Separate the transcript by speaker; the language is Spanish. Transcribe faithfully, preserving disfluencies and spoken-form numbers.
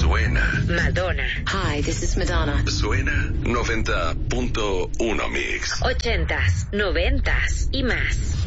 Speaker 1: Suena
Speaker 2: Madonna.
Speaker 3: Hi, this is Madonna.
Speaker 1: Suena noventa punto uno Mix.
Speaker 2: Ochentas, noventas y más.